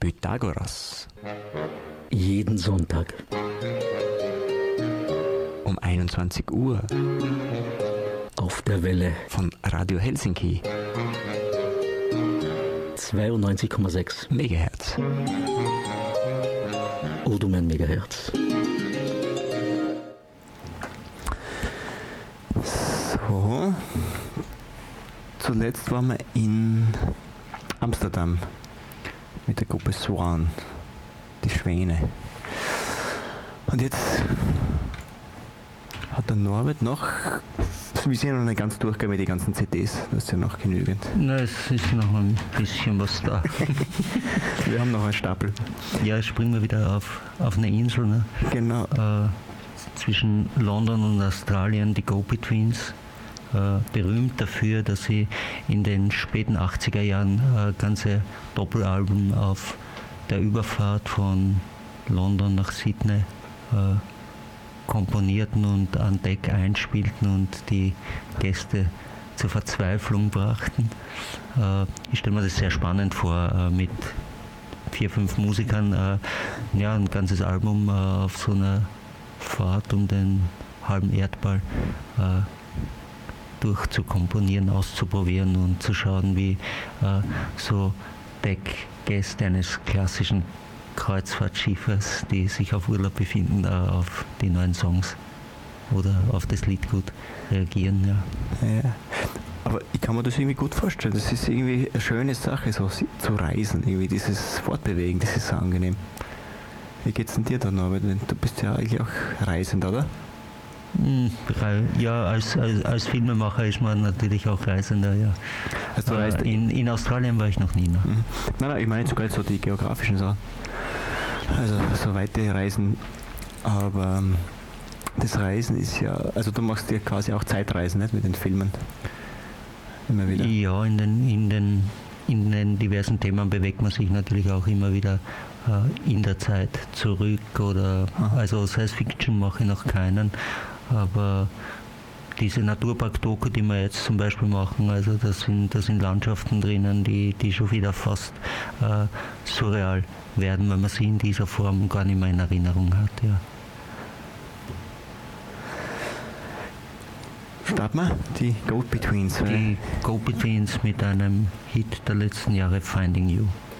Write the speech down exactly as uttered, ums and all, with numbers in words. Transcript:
Pythagoras. Jeden Sonntag. Um einundzwanzig Uhr. Auf der Welle. Von Radio Helsinki. zweiundneunzig Komma sechs Megahertz. Odumen Megahertz. So. Zuletzt waren wir in Amsterdam mit der Gruppe Swan, die Schwäne. Und jetzt hat der Norbert noch, wir sind ja noch nicht ganz durchgegangen mit den ganzen C Ds, das ist ja noch genügend. Na, es ist noch ein bisschen was da. Wir haben noch einen Stapel. Ja, jetzt springen wir wieder auf, auf eine Insel, ne? Genau. Äh, zwischen London und Australien, die Go-Betweens. Äh, berühmt dafür, dass sie in den späten achtziger Jahren äh, ganze Doppelalben auf der Überfahrt von London nach Sydney äh, komponierten und an Deck einspielten und die Gäste zur Verzweiflung brachten. Äh, ich stelle mir das sehr spannend vor, äh, mit vier, fünf Musikern äh, ja, ein ganzes Album äh, auf so einer Fahrt um den halben Erdball äh, durchzukomponieren, auszuprobieren und zu schauen, wie äh, so Deckgäste eines klassischen Kreuzfahrtschiffers, die sich auf Urlaub befinden, äh, auf die neuen Songs oder auf das Lied gut reagieren. Ja. Ja. Aber ich kann mir das irgendwie gut vorstellen. Das ist irgendwie eine schöne Sache, so zu reisen, irgendwie dieses Fortbewegen, das ist so angenehm. Wie geht's denn dir da, Norbert? Du bist ja eigentlich auch Reisender, oder? Ja, als, als, als Filmemacher ist man natürlich auch Reisender, ja. Also, äh, in, in Australien war ich noch nie. Ne? Mhm. Nein, nein, ich meine sogar so die geografischen Sachen. Also so weite Reisen, aber ähm, das Reisen ist ja, also du machst ja quasi auch Zeitreisen, nicht, mit den Filmen? Immer wieder. Ja, in den, in den, in den diversen Themen bewegt man sich natürlich auch immer wieder äh, in der Zeit zurück oder, Aha. also Science Fiction mache ich noch keinen, aber diese Naturpark-Doku, die wir jetzt zum Beispiel machen, also da sind, da sind Landschaften drinnen, die, die schon wieder fast äh, surreal werden, wenn man sie in dieser Form gar nicht mehr in Erinnerung hat. Ja. Starten wir die Go-Betweens. Die Go-Betweens mit einem Hit der letzten Jahre, Finding You.